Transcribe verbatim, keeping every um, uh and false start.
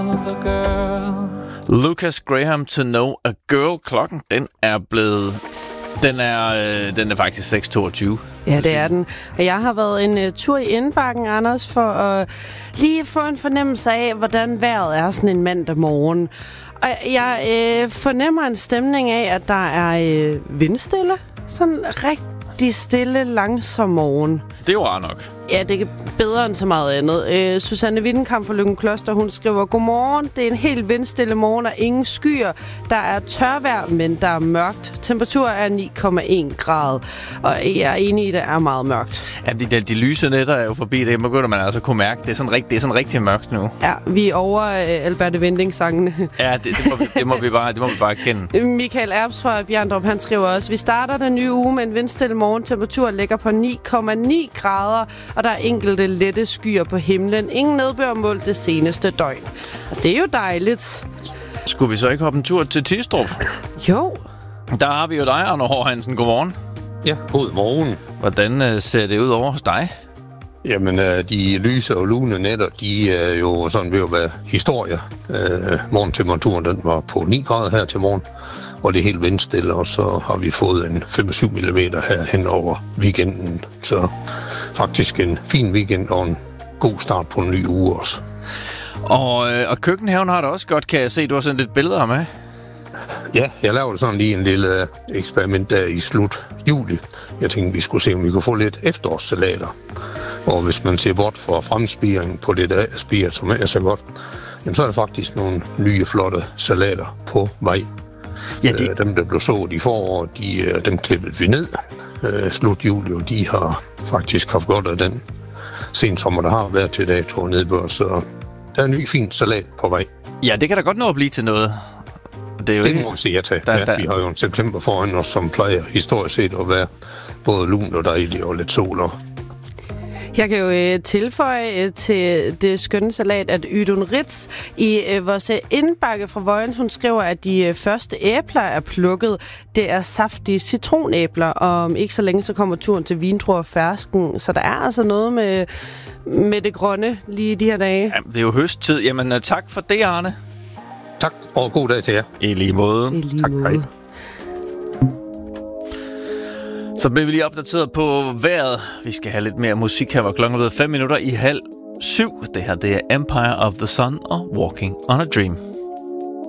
Lucas Graham, To Know a Girl. Klokken, den er blevet... Den er, øh, den er faktisk seks toogtyve. Ja, det er den. Og jeg har været en uh, tur i indbakken, Anders, for at lige få en fornemmelse af, hvordan vejret er sådan en mandag morgen. Og jeg øh, fornemmer en stemning af, at der er øh, vindstille. Sådan rigtig stille, langsom morgen. Det er jo rart nok. Ja, det er bedre end så meget andet. Øh, Susanne Windenkamp fra Løgumkloster, hun skriver: Godmorgen, det er en helt vindstille morgen og ingen skyer. Der er tørvejr, men der er mørkt. Temperatur er ni komma en grad. Og jeg er enig i, det er meget mørkt. Ja, de, de, de lyse nætter er jo forbi. Det begynder man altså kunne mærke. Det er sådan, rigt, det er sådan rigtig mørkt nu. Ja, vi er over øh, Alberte Winding-sangene. Ja, det, det, må vi, det, må vi bare, det må vi bare kende. Michael Erbs fra Bjerndrup, han skriver også: Vi starter den nye uge med en vindstille morgen. Temperatur ligger på ni komma ni grader. Og der er enkelte lette skyer på himlen. Ingen nedbør målt det seneste døgn. Og det er jo dejligt. Skulle vi så ikke hoppe en tur til Tistrup? Jo. Der har vi jo dig, Arne Hård Hansen. Godmorgen. Ja, god morgen. Hvordan uh, ser det ud over hos dig? Jamen, uh, de lyse og lune nætter, de er jo sådan ved at være historie. Uh, morgentemperaturen, den var på ni grader her til morgen, og det er helt vindstille, og så har vi fået en fem til syv millimeter her hen over weekenden. Så faktisk en fin weekend og en god start på en ny uge også. Og, øh, og køkkenhaven har det også godt, kan jeg se. Du har sendt lidt billeder med. Ja, jeg lavede sådan lige en lille eksperiment der i slut juli. Jeg tænkte, vi skulle se, om vi kunne få lidt efterårssalater. Og hvis man ser bort fra fremspiringen på det der spiger, som er så godt, jamen, så er der faktisk nogle nye, flotte salater på vej. Ja, de... Dem, der blev sået i foråret, de, dem klippede vi ned øh, slut juli, og de har faktisk haft godt af den sensommer, der har været til dato nedbør. Så der er en ny, fin salat på vej. Ja, det kan da godt nå at blive til noget. Det, er jo det ikke... må vi sige ja til. Der, ja, der... Vi har jo en september foran os, som plejer historisk set at være både lun og dejlig og lidt sol. Og... Jeg kan jo øh, tilføje øh, til det skønne salat, at Ydun Ritz i øh, vores indbakke fra Vojens, hun skriver, at de øh, første æbler er plukket. Det er saftige citronæbler, og om ikke så længe, så kommer turen til vindruer og fersken. Så der er altså noget med, med det grønne lige de her dage. Ja, det er jo høsttid. Jamen, uh, tak for det, Arne. Tak, og god dag til jer. I lige måde. I lige tak, måde. Hej. Så bliver vi lige opdateret på vejret. Vi skal have lidt mere musik her, hvor klokken er blevet fem minutter i halv syv. Det her, det er Empire of the Sun og Walking on a Dream.